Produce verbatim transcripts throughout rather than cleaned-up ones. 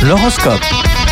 L'horoscope.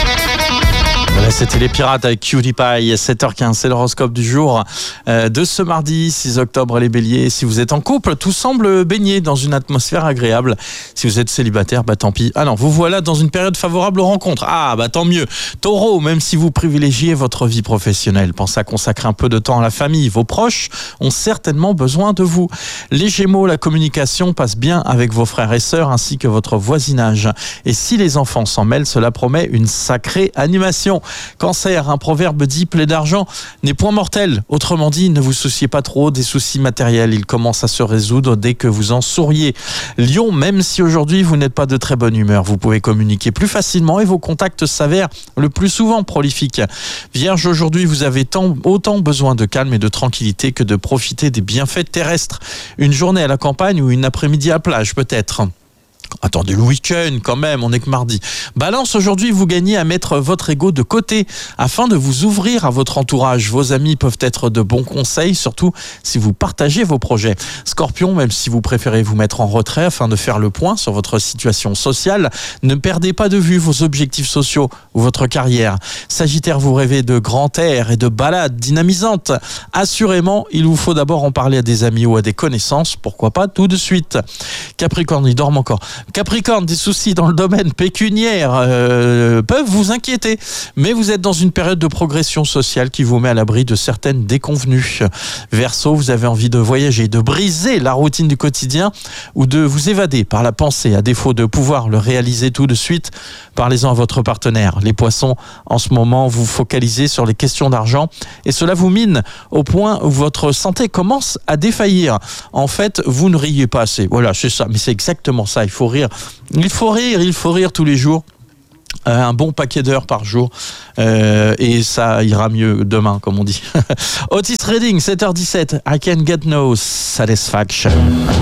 Voilà, c'était les pirates avec Cutie Pie, sept heures quinze, c'est l'horoscope du jour euh, de ce mardi six octobre, les béliers. Si vous êtes en couple, tout semble baigner dans une atmosphère agréable. Si vous êtes célibataire, bah tant pis. Ah non, vous voilà dans une période favorable aux rencontres. Ah bah tant mieux. Taureau, même si vous privilégiez votre vie professionnelle, pensez à consacrer un peu de temps à la famille. Vos proches ont certainement besoin de vous. Les Gémeaux, la communication passe bien avec vos frères et sœurs ainsi que votre voisinage. Et si les enfants s'en mêlent, cela promet une sacrée animation. Cancer, un proverbe dit plaie d'argent n'est point mortel. Autrement dit, ne vous souciez pas trop des soucis matériels. Ils commencent à se résoudre dès que vous en souriez. Lion, même si aujourd'hui vous n'êtes pas de très bonne humeur, vous pouvez communiquer plus facilement et vos contacts s'avèrent le plus souvent prolifiques. Vierge, aujourd'hui vous avez tant, autant besoin de calme et de tranquillité que de profiter des bienfaits terrestres. Une journée à la campagne ou une après-midi à plage peut-être. Attendez le week-end quand même, on n'est que mardi. Balance, aujourd'hui vous gagnez à mettre votre ego de côté afin de vous ouvrir à votre entourage. Vos amis peuvent être de bons conseils, surtout si vous partagez vos projets. Scorpion, même si vous préférez vous mettre en retrait afin de faire le point sur votre situation sociale, ne perdez pas de vue vos objectifs sociaux ou votre carrière. Sagittaire, vous rêvez de grand air et de balades dynamisantes. Assurément, il vous faut d'abord en parler à des amis ou à des connaissances, pourquoi pas tout de suite. Capricorne, il dorme encore. Capricorne, des soucis dans le domaine pécuniaire euh, peuvent vous inquiéter, mais vous êtes dans une période de progression sociale qui vous met à l'abri de certaines déconvenues. Verseau, vous avez envie de voyager, de briser la routine du quotidien ou de vous évader par la pensée. À défaut de pouvoir le réaliser tout de suite, parlez-en à votre partenaire. Les Poissons, en ce moment, vous focalisez sur les questions d'argent et cela vous mine au point où votre santé commence à défaillir. En fait, vous ne riez pas assez. Voilà, c'est ça, mais c'est exactement ça. Il faut rire. Il faut rire, il faut rire tous les jours. Euh, un bon paquet d'heures par jour euh, et ça ira mieux demain, comme on dit. Otis Redding, sept heures dix-sept. I can get no satisfaction.